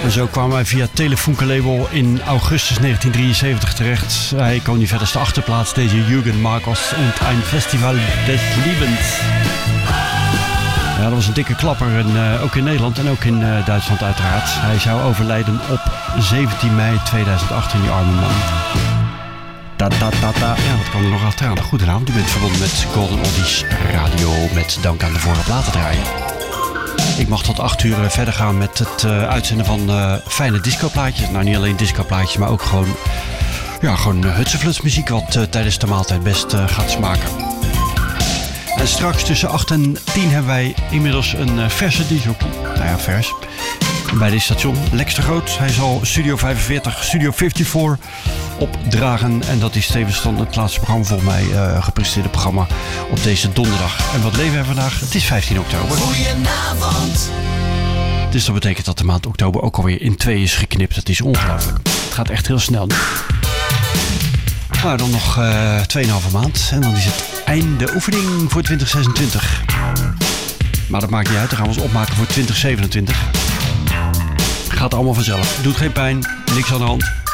En zo kwamen wij via Telefunke-label in augustus 1973 terecht. Hij kwam niet verder als de achterplaats, deze Jürgen Marcos und ein Festival des Liebens. Ja, dat was een dikke klapper, en, ook in Nederland en ook in Duitsland uiteraard. Hij zou overlijden op 17 mei 2008 in die arme man. Ja, wat kwam er nog achteraan? Goedenavond, u bent verbonden met Golden Oldies Radio met dank aan de vorige platen draaien. Ik mag tot 8 uur verder gaan met het uitzenden van fijne discoplaatjes. Nou, niet alleen discoplaatjes, maar ook gewoon hutsenfluts muziek wat tijdens de maaltijd best gaat smaken. En straks tussen 8 en 10 hebben wij inmiddels een verse disjockey. Nou ja, vers. Bij dit station, Lex de Groot. Hij zal Studio 45, Studio 54 opdragen. En dat is tevens dan het laatste programma, volgens mij gepresenteerde programma op deze donderdag. En wat leven we vandaag? Het is 15 oktober. Goedenavond. Dus dat betekent dat de maand oktober ook alweer in 2 is geknipt. Dat is ongelooflijk. Het gaat echt heel snel nu. Nou, dan nog 2,5 maand. En dan is het einde oefening voor 2026. Maar dat maakt niet uit. Dan gaan we ons opmaken voor 2027. Gaat allemaal vanzelf. Doet geen pijn. Niks aan de hand.